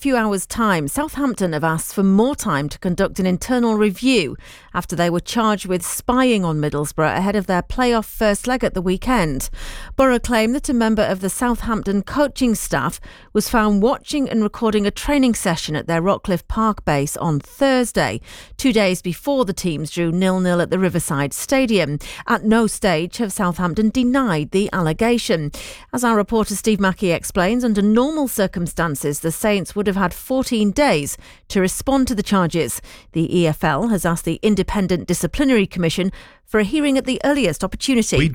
few hours' time, Southampton have asked for more time to conduct an internal review after they were charged with spying on Middlesbrough ahead of their playoff first leg at the weekend. Borough claim that a member of the Southampton coaching staff was found watching and recording a training session at their Rockcliffe Park base on Thursday, 2 days before the teams drew 0-0 at the Riverside Stadium. At no stage have Southampton denied the allegation. As our reporter Steve Mackey explains, under normal circumstances, the Saints would have had 14 days to respond to the charges. The EFL has asked the Independent Disciplinary Commission for a hearing at the earliest opportunity.